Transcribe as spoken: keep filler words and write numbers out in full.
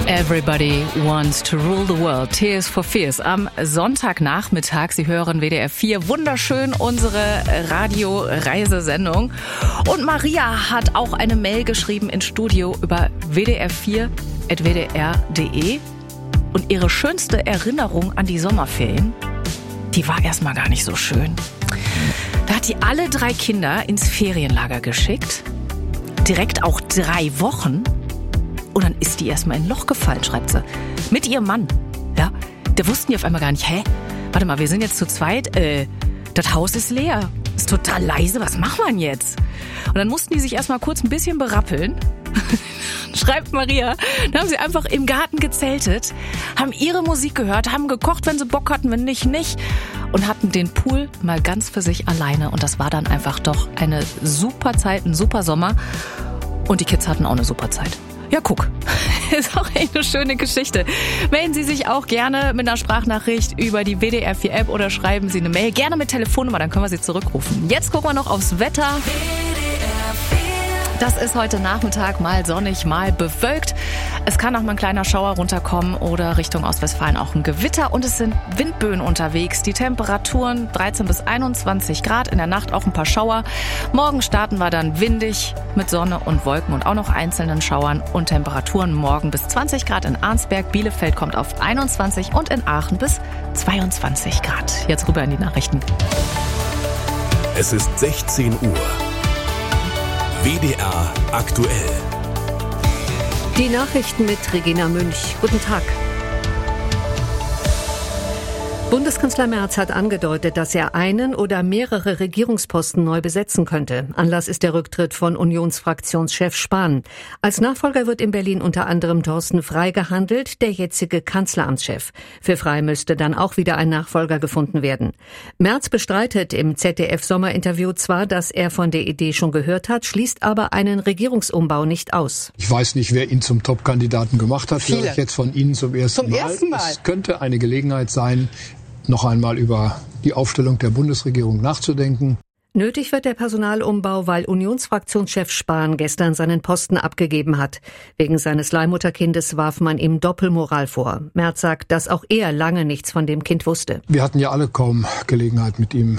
Everybody wants to rule the world. Tears for Fears. Am Sonntagnachmittag, Sie hören W D R vier, wunderschön unsere Radio-Reisesendung. Und Maria hat auch eine Mail geschrieben ins Studio über w d r vier at w d r punkt d e. Und ihre schönste Erinnerung an die Sommerferien, die war erstmal gar nicht so schön. Da hat die alle drei Kinder ins Ferienlager geschickt. Direkt auch drei Wochen. Und dann ist die erstmal in ein Loch gefallen, schreibt sie. Mit ihrem Mann. Ja, da wussten die auf einmal gar nicht, hä? Warte mal, wir sind jetzt zu zweit. Äh, das Haus ist leer. Ist total leise. Was machen wir denn jetzt? Und dann mussten die sich erstmal kurz ein bisschen berappeln. Schreibt Maria. Dann haben sie einfach im Garten gezeltet, haben ihre Musik gehört, haben gekocht, wenn sie Bock hatten, wenn nicht, nicht. Und hatten den Pool mal ganz für sich alleine. Und das war dann einfach doch eine super Zeit, ein super Sommer. Und die Kids hatten auch eine super Zeit. Ja, guck. Ist auch echt eine schöne Geschichte. Melden Sie sich auch gerne mit einer Sprachnachricht über die W D R vier App oder schreiben Sie eine Mail. Gerne mit Telefonnummer, dann können wir Sie zurückrufen. Jetzt gucken wir noch aufs Wetter. Das ist heute Nachmittag mal sonnig, mal bewölkt. Es kann auch mal ein kleiner Schauer runterkommen oder Richtung Ostwestfalen auch ein Gewitter. Und es sind Windböen unterwegs. Die Temperaturen dreizehn bis einundzwanzig Grad, in der Nacht auch ein paar Schauer. Morgen starten wir dann windig mit Sonne und Wolken und auch noch einzelnen Schauern. Und Temperaturen morgen bis zwanzig Grad in Arnsberg. Bielefeld kommt auf einundzwanzig und in Aachen bis zweiundzwanzig Grad. Jetzt rüber in die Nachrichten. Es ist sechzehn Uhr. W D R aktuell. Die Nachrichten mit Regina Münch. Guten Tag. Bundeskanzler Merz hat angedeutet, dass er einen oder mehrere Regierungsposten neu besetzen könnte. Anlass ist der Rücktritt von Unionsfraktionschef Spahn. Als Nachfolger wird in Berlin unter anderem Thorsten Frey gehandelt, der jetzige Kanzleramtschef. Für Frey müsste dann auch wieder ein Nachfolger gefunden werden. Merz bestreitet im Z D F-Sommerinterview zwar, dass er von der Idee schon gehört hat, schließt aber einen Regierungsumbau nicht aus. Ich weiß nicht, wer ihn zum Top-Kandidaten gemacht hat. Viele. Vielleicht jetzt von Ihnen zum ersten Zum Mal. ersten Mal. Es könnte eine Gelegenheit sein, noch einmal über die Aufstellung der Bundesregierung nachzudenken. Nötig wird der Personalumbau, weil Unionsfraktionschef Spahn gestern seinen Posten abgegeben hat. Wegen seines Leihmutterkindes warf man ihm Doppelmoral vor. Merz sagt, dass auch er lange nichts von dem Kind wusste. Wir hatten ja alle kaum Gelegenheit, mit ihm